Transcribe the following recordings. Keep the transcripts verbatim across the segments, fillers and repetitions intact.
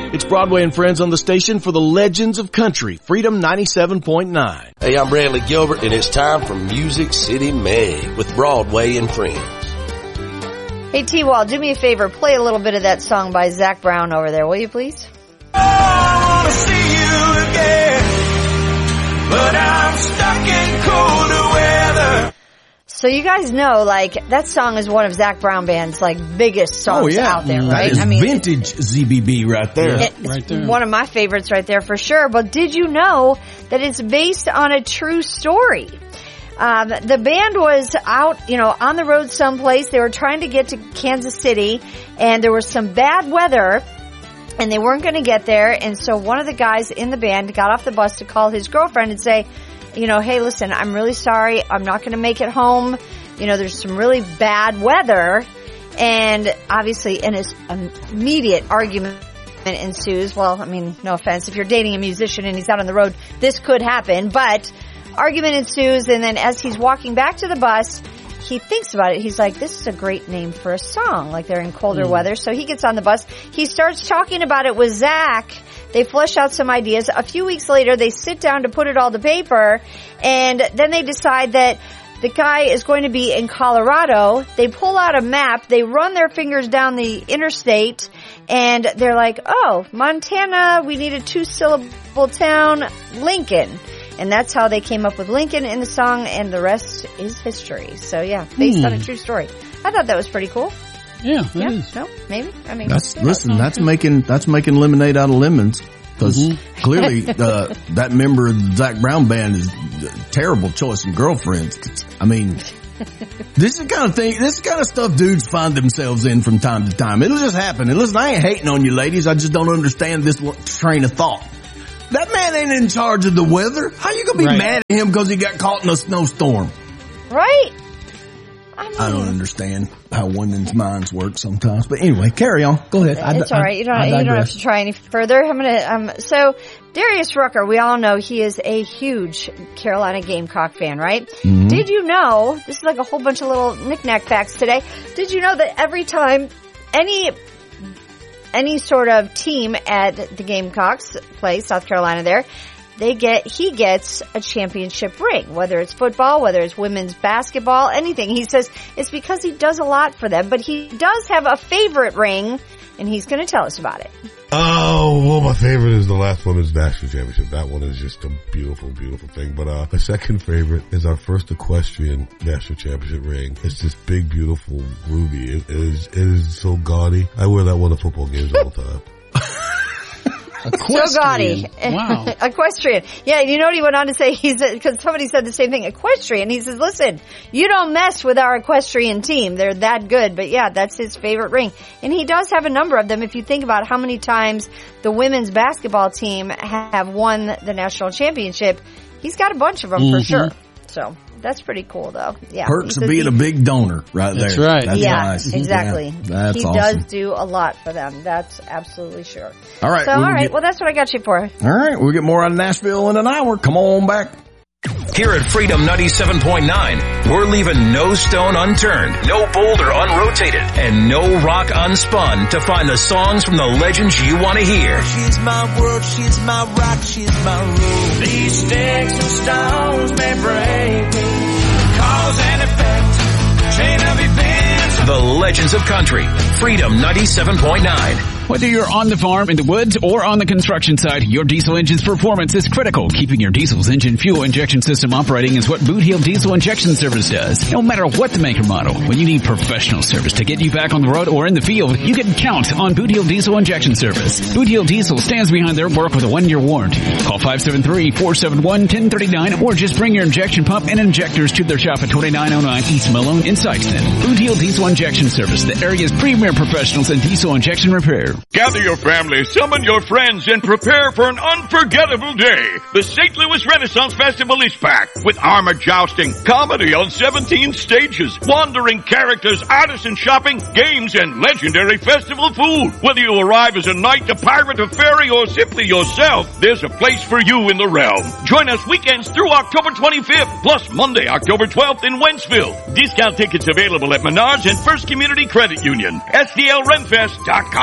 It's Broadway and Friends on the station for the Legends of Country, Freedom ninety-seven point nine. Hey, I'm Bradley Gilbert, and it's time for Music City Mag with Broadway and Friends. Hey, T-Wall, do me a favor. Play a little bit of that song by Zac Brown over there, will you please? I want to see you again, but I'm stuck in colder weather. So you guys know, like, that song is one of Zac Brown Band's, like, biggest songs oh, yeah. out there, that right? Is I mean, vintage Z B B right there. It's right there. one of my favorites right there for sure. But did you know that it's based on a true story? Um, the band was out, you know, on the road someplace. They were trying to get to Kansas City, and there was some bad weather, and they weren't going to get there. And so one of the guys in the band got off the bus to call his girlfriend and say, you know, hey, listen, I'm really sorry. I'm not going to make it home. You know, there's some really bad weather. And obviously, an immediate argument ensues. Well, I mean, no offense. If you're dating a musician and he's out on the road, this could happen. But argument ensues. And then as he's walking back to the bus, he thinks about it. He's like, this is a great name for a song. Like, they're in colder mm. weather. So he gets on the bus. He starts talking about it with Zach. They flesh out some ideas. A few weeks later, they sit down to put it all to paper, and then they decide that the guy is going to be in Colorado. They pull out a map. They run their fingers down the interstate, and they're like, oh, Montana, we need a two-syllable town, Lincoln. And that's how they came up with Lincoln in the song, and the rest is history. So, yeah, based hmm. on a true story. I thought that was pretty cool. Yeah, that yeah, is. No, maybe. I mean, that's yeah, listen. That's making that's making lemonade out of lemons. Because mm-hmm. clearly, uh, that member of the Zac Brown Band is a terrible choice in girlfriends. I mean, this is the kind of thing. This is the kind of stuff dudes find themselves in from time to time. It'll just happen. And listen, I ain't hating on you, ladies. I just don't understand this train of thought. That man ain't in charge of the weather. How you gonna be right. mad at him because he got caught in a snowstorm? Right. I, mean, I don't understand how women's minds work sometimes. But anyway, carry on. Go ahead. I, it's all right. You don't, you don't have to try any further. I'm gonna. Um. So Darius Rucker, we all know he is a huge Carolina Gamecock fan, right? Mm-hmm. Did you know? This is like a whole bunch of little knick-knack facts today. Did you know that every time any any sort of team at the Gamecocks play, South Carolina, there. They get, he gets a championship ring, whether it's football, whether it's women's basketball, anything. He says it's because he does a lot for them, but he does have a favorite ring, and he's going to tell us about it. Oh, well, my favorite is the last women's national championship. That one is just a beautiful, beautiful thing. But, uh, my second favorite is our first equestrian national championship ring. It's this big, beautiful ruby. It is, it is so gaudy. I wear that one at football games all the time. So gaudy. Wow. Equestrian. Yeah, you know what he went on to say? He said, because somebody said the same thing, equestrian. He says, listen, you don't mess with our equestrian team. They're that good. But yeah, that's his favorite ring. And he does have a number of them. If you think about how many times the women's basketball team have won the national championship, he's got a bunch of them mm-hmm. for sure. So that's pretty cool, though. Yeah. Perks of being he, a big donor right that's there. Right. That's yeah, nice. exactly. Yeah, that's he awesome. does do a lot for them. That's absolutely sure. All right. So, all right. Get, well, that's what I got you for. All right. We'll get more out of Nashville in an hour. Come on back. Here at Freedom ninety-seven point nine, we're leaving no stone unturned, no boulder unrotated, and no rock unspun to find the songs from the legends you want to hear. She's my world, she's my rock, she's my rule. These sticks and stones may break me. Cause and effect, chain of events. The Legends of Country, Freedom ninety-seven point nine. Whether you're on the farm, in the woods, or on the construction site, your diesel engine's performance is critical. Keeping your diesel's engine fuel injection system operating is what Boot Hill Diesel Injection Service does. No matter what the make or model, when you need professional service to get you back on the road or in the field, you can count on Boot Hill Diesel Injection Service. Boot Hill Diesel stands behind their work with a one-year warranty. Call five seven three, four seven one, one zero three nine or just bring your injection pump and injectors to their shop at twenty-nine oh nine East Malone in Sykeston. Boot Hill Diesel Injection Service, the area's premier professionals in diesel injection repair. Gather your family, summon your friends, and prepare for an unforgettable day. The Saint Louis Renaissance Festival is packed with armored jousting, comedy on seventeen stages, wandering characters, artisan shopping, games, and legendary festival food. Whether you arrive as a knight, a pirate, a fairy, or simply yourself, there's a place for you in the realm. Join us weekends through October twenty-fifth, plus Monday, October twelfth in Wentzville. Discount tickets available at Menards and First Community Credit Union. S D L Renfest dot com.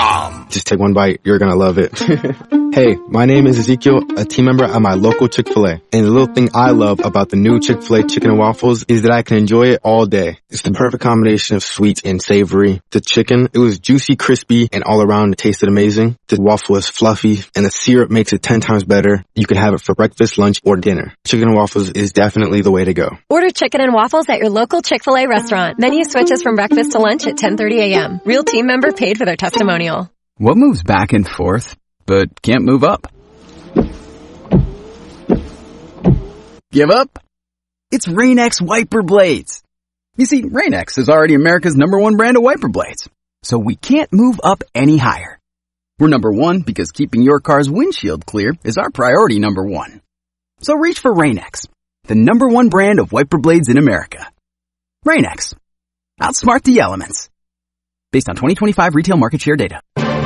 Just take one bite. You're going to love it. Hey, my name is Ezekiel, a team member at my local Chick-fil-A. And the little thing I love about the new Chick-fil-A chicken and waffles is that I can enjoy it all day. It's the perfect combination of sweet and savory. The chicken, it was juicy, crispy, and all around it tasted amazing. The waffle is fluffy, and the syrup makes it ten times better. You can have it for breakfast, lunch, or dinner. Chicken and waffles is definitely the way to go. Order chicken and waffles at your local Chick-fil-A restaurant. Menu switches from breakfast to lunch at ten thirty a.m. Real team member paid for their testimonial. What moves back and forth, but can't move up? Give up? It's Rain-X wiper blades. You see, Rain-X is already America's number one brand of wiper blades, so we can't move up any higher. We're number one because keeping your car's windshield clear is our priority number one. So reach for Rain-X, the number one brand of wiper blades in America. Rain-X. Outsmart the elements. Based on twenty twenty-five retail market share data.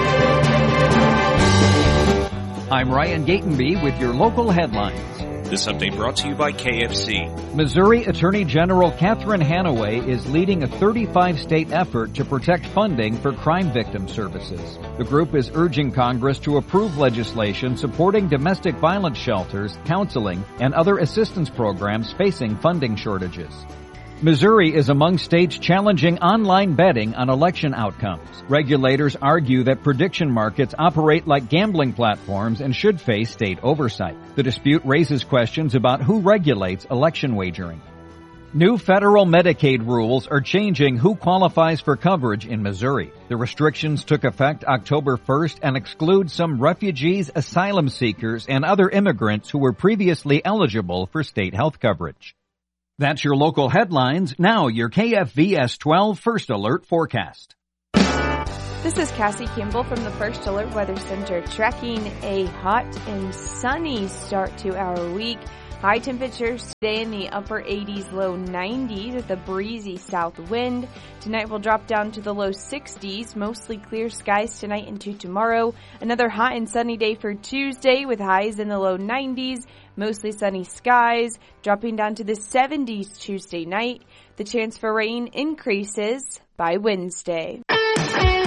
I'm Ryan Gatenby with your local headlines. This update brought to you by K F C. Missouri Attorney General Catherine Hanaway is leading a thirty-five state effort to protect funding for crime victim services. The group is urging Congress to approve legislation supporting domestic violence shelters, counseling, and other assistance programs facing funding shortages. Missouri is among states challenging online betting on election outcomes. Regulators argue that prediction markets operate like gambling platforms and should face state oversight. The dispute raises questions about who regulates election wagering. New federal Medicaid rules are changing who qualifies for coverage in Missouri. The restrictions took effect October first and exclude some refugees, asylum seekers, and other immigrants who were previously eligible for state health coverage. That's your local headlines. Now your K F V S twelve First Alert forecast. This is Cassie Kimball from the First Alert Weather Center, tracking a hot and sunny start to our week. High temperatures today in the upper eighties, low nineties with a breezy south wind. Tonight will drop down to the low sixties, mostly clear skies tonight into tomorrow. Another hot and sunny day for Tuesday with highs in the low nineties, mostly sunny skies, dropping down to the seventies Tuesday night. The chance for rain increases by Wednesday.